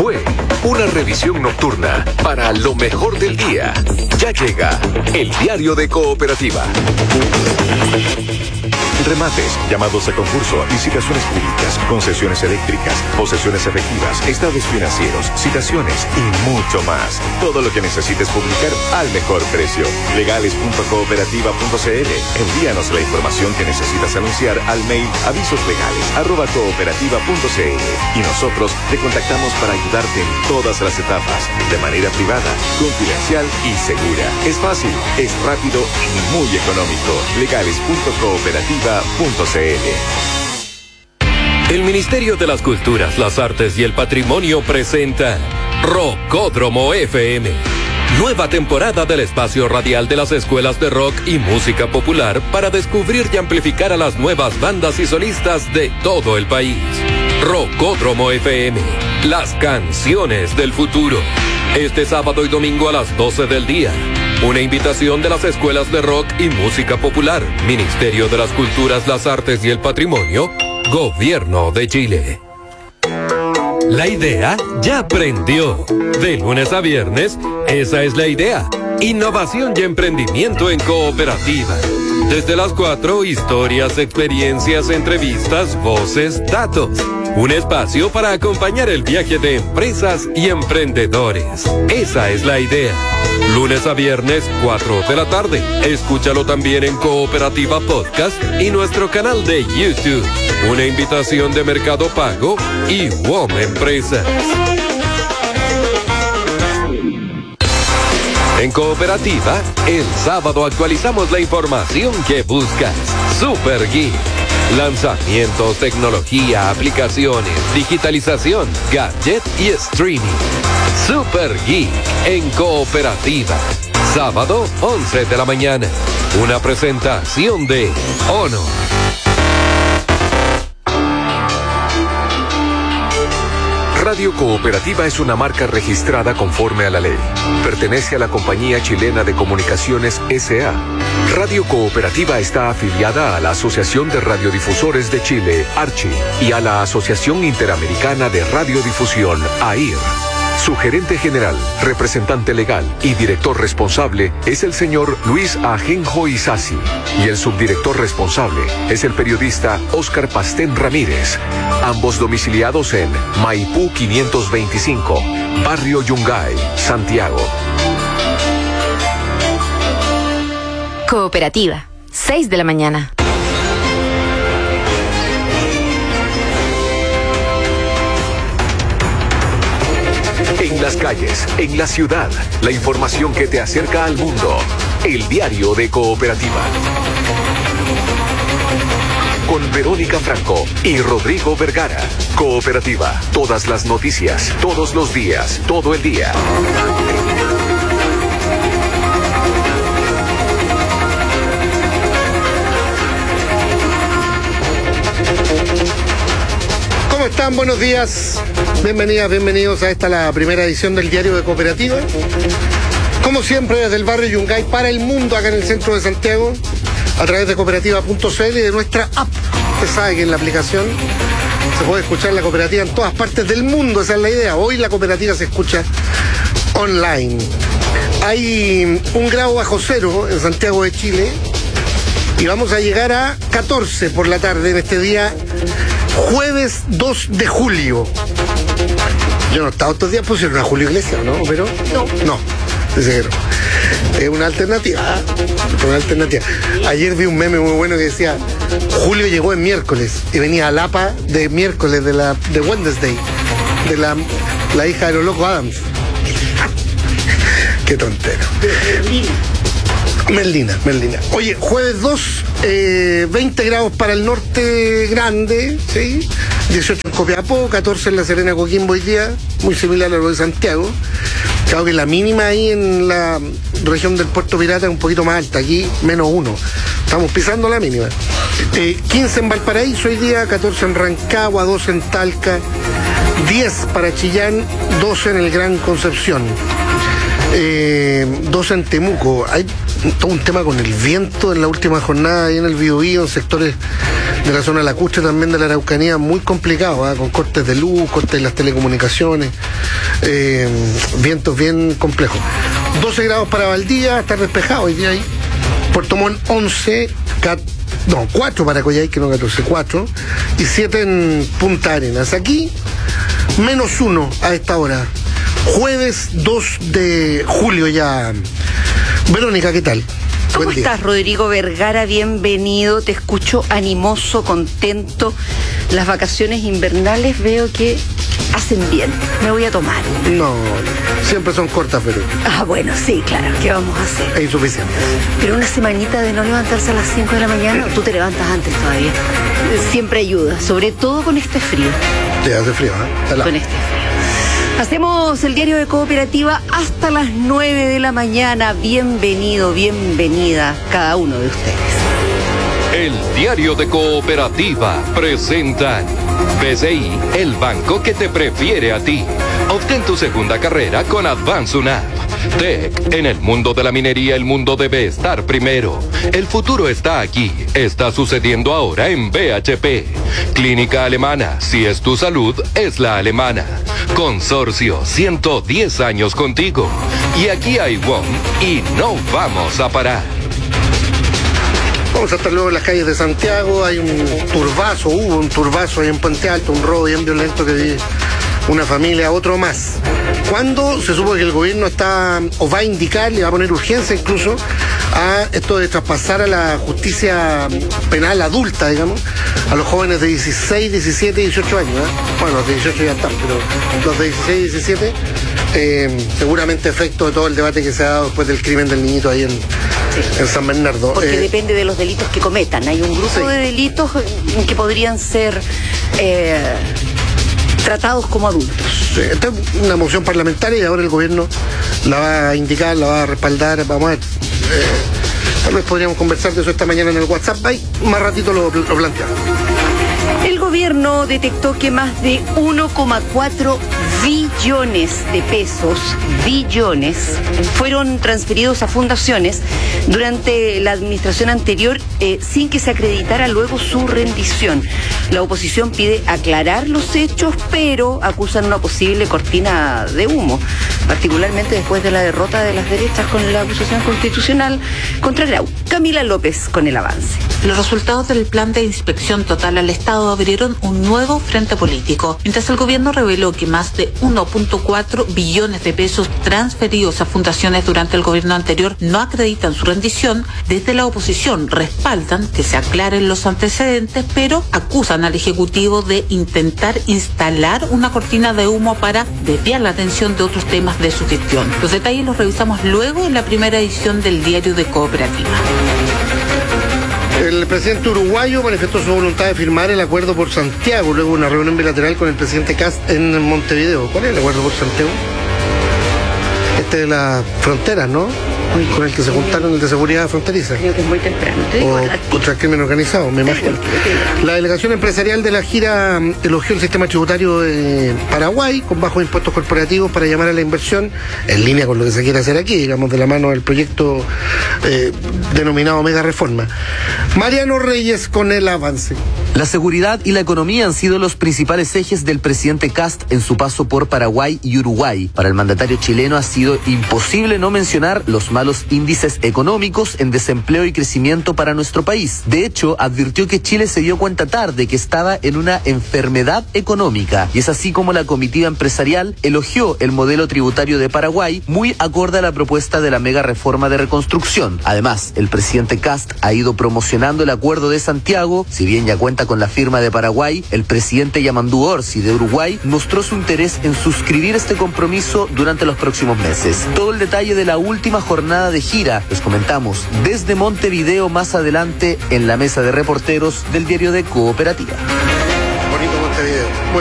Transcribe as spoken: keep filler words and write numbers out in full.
Fue una revisión nocturna para lo mejor del día. Ya llega el diario de Cooperativa. Remates, llamados a concurso, licitaciones públicas, concesiones eléctricas, posesiones efectivas, estados financieros, citaciones y mucho más. Todo lo que necesites publicar al mejor precio. legales punto cooperativa punto c l. Envíanos la información que necesitas anunciar al mail avisoslegales arroba cooperativa punto c l y nosotros te contactamos para ayudarte en todas las etapas, de manera privada, confidencial y segura. Es fácil, es rápido y muy económico. legales punto cooperativa punto c l. El Ministerio de las Culturas, las Artes y el Patrimonio presenta Rockódromo F M. Nueva temporada del espacio radial de las escuelas de rock y música popular para descubrir y amplificar a las nuevas bandas y solistas de todo el país. Rockódromo F M, las canciones del futuro. Este sábado y domingo a las doce del día. Una invitación de las escuelas de rock y música popular, Ministerio de las Culturas, las Artes y el Patrimonio, Gobierno de Chile. La idea ya prendió. De lunes a viernes, esa es la idea. Innovación y emprendimiento en Cooperativa. Desde las cuatro, historias, experiencias, entrevistas, voces, datos. Un espacio para acompañar el viaje de empresas y emprendedores. Esa es la idea. Lunes a viernes, cuatro de la tarde. Escúchalo también en Cooperativa Podcast y nuestro canal de YouTube. Una invitación de Mercado Pago y W O M Empresas. En Cooperativa, el sábado actualizamos la información que buscas. Super Geek. Lanzamientos, tecnología, aplicaciones, digitalización, gadget y streaming. Super Geek en Cooperativa. Sábado, once de la mañana. Una presentación de Honor. Radio Cooperativa es una marca registrada conforme a la ley. Pertenece a la Compañía Chilena de Comunicaciones S A Radio Cooperativa está afiliada a la Asociación de Radiodifusores de Chile, ARCHI, y a la Asociación Interamericana de Radiodifusión, A I R. Su gerente general, representante legal y director responsable es el señor Luis Ajenjo Isasi, y el subdirector responsable es el periodista Óscar Pastén Ramírez, ambos domiciliados en Maipú quinientos veinticinco, Barrio Yungay, Santiago. Cooperativa, seis de la mañana. En las calles, en la ciudad, la información que te acerca al mundo. El diario de Cooperativa. Con Verónica Franco y Rodrigo Vergara. Cooperativa, todas las noticias, todos los días, todo el día. ¿Cómo están? Buenos días. Bienvenidas, bienvenidos a esta, la primera edición del Diario de Cooperativa. Como siempre, desde el barrio Yungay para el mundo, acá en el centro de Santiago, a través de cooperativa punto c l y de nuestra app. Usted sabe que en la aplicación se puede escuchar la cooperativa en todas partes del mundo, esa es la idea. Hoy la cooperativa se escucha online. Hay un grado bajo cero en Santiago de Chile y vamos a llegar a catorce por la tarde en este día jueves dos de julio. Yo no estaba estos días, pusieron a Julio Iglesias, ¿no? Pero no, no, dice que no. Es una alternativa, una alternativa. Ayer vi un meme muy bueno que decía, Julio llegó en miércoles y venía a Lapa de miércoles, de la de Wednesday, de la, la hija de los locos Adams. Qué tontero. Merlina, Merlina. Oye, jueves dos, eh, veinte grados para el norte grande, ¿sí? dieciocho en Copiapó, catorce en La Serena, Coquimbo hoy día, muy similar a lo de Santiago. Claro que la mínima ahí en la región del Puerto Pirata es un poquito más alta, aquí menos uno. Estamos pisando la mínima. Eh, quince en Valparaíso hoy día, catorce en Rancagua, doce en Talca, diez para Chillán, doce en el Gran Concepción. Eh, doce en Temuco. Hay todo un tema con el viento en la última jornada ahí en el Biobío, en sectores de la zona lacustre, también de la Araucanía, muy complicado, ¿eh? Con cortes de luz, cortes de las telecomunicaciones, eh, vientos bien complejos. doce grados para Valdivia, está despejado hoy día ahí. Puerto Montt once, cat, no, cuatro para Coyhai, que no catorce, cuatro, y siete en Punta Arenas. Aquí, menos uno a esta hora. Jueves dos de julio ya. Verónica, ¿qué tal? ¿Cómo Buen estás, día. Rodrigo Vergara? Bienvenido, te escucho animoso, contento. Las vacaciones invernales veo que hacen bien, me voy a tomar. No, siempre son cortas, pero... Ah, bueno, sí, claro, ¿qué vamos a hacer? Es insuficiente. Pero una semanita de no levantarse a las cinco de la mañana, tú te levantas antes todavía. Siempre ayuda, sobre todo con este frío. Sí, hace frío, ¿eh? Con este frío. Hacemos el diario de Cooperativa hasta las nueve de la mañana. Bienvenido, bienvenida cada uno de ustedes. El diario de Cooperativa presenta B C I, el banco que te prefiere a ti. Obtén tu segunda carrera con Advance UNAP. Tech, en el mundo de la minería el mundo debe estar primero. El futuro está aquí, está sucediendo ahora en B H P. Clínica Alemana, si es tu salud, es la alemana. Consorcio, ciento diez años contigo. Y aquí hay W O M y no vamos a parar. Vamos a estar luego en las calles de Santiago. Hay un turbazo, hubo un turbazo ahí en Puente Alto, un robo bien violento que vive una familia, otro más. ¿Cuándo se supo que el gobierno está o va a indicar, le va a poner urgencia incluso a esto de traspasar a la justicia penal adulta, digamos, a los jóvenes de dieciséis, diecisiete, dieciocho años? ¿eh? Bueno, los de dieciocho ya están, pero los de dieciséis, diecisiete, eh, seguramente efecto de todo el debate que se ha dado después del crimen del niñito ahí en, sí. en San Bernardo. Porque eh, depende de los delitos que cometan. Hay un grupo sí. de delitos que podrían ser... Eh, tratados como adultos. Sí, esta es una moción parlamentaria y ahora el gobierno la va a indicar, la va a respaldar. Vamos a ver. Eh, tal vez podríamos conversar de eso esta mañana en el WhatsApp. Ahí más ratito lo, lo planteamos. El gobierno detectó que más de uno coma cuatro billones de pesos, billones, fueron transferidos a fundaciones durante la administración anterior eh, sin que se acreditara luego su rendición. La oposición pide aclarar los hechos, pero acusan una posible cortina de humo, particularmente después de la derrota de las derechas con la acusación constitucional contra Grau. Camila López con el avance. Los resultados del plan de inspección total al Estado abrieron un nuevo frente político, mientras el gobierno reveló que más de uno punto cuatro billones de pesos transferidos a fundaciones durante el gobierno anterior no acreditan su rendición. Desde la oposición respaldan que se aclaren los antecedentes, pero acusan al Ejecutivo de intentar instalar una cortina de humo para desviar la atención de otros temas de su gestión. Los detalles los revisamos luego en la primera edición del diario de Cooperativa. El presidente uruguayo manifestó su voluntad de firmar el acuerdo por Santiago luego de una reunión bilateral con el presidente Kast en Montevideo. ¿Cuál es el acuerdo por Santiago? Este de las fronteras, ¿no? Con el que se juntaron el de seguridad fronteriza. Creo que es muy temprano. O contra el crimen organizado, me imagino. La delegación empresarial de la gira elogió el sistema tributario de Paraguay con bajos impuestos corporativos para llamar a la inversión, en línea con lo que se quiere hacer aquí, digamos, de la mano del proyecto eh, denominado Mega Reforma. Mariano Reyes con el avance. La seguridad y la economía han sido los principales ejes del presidente Kast en su paso por Paraguay y Uruguay. Para el mandatario chileno ha sido imposible no mencionar los malos índices económicos en desempleo y crecimiento para nuestro país. De hecho, advirtió que Chile se dio cuenta tarde que estaba en una enfermedad económica, y es así como la comitiva empresarial elogió el modelo tributario de Paraguay, muy acorde a la propuesta de la mega reforma de reconstrucción. Además, el presidente Kast ha ido promocionando el acuerdo de Santiago. Si bien ya cuenta con la firma de Paraguay, el presidente Yamandú Orsi de Uruguay mostró su interés en suscribir este compromiso durante los próximos meses. Todo el detalle de la última jornada de gira les comentamos desde Montevideo más adelante en la mesa de reporteros del diario de Cooperativa. Bonito Montevideo. Bueno.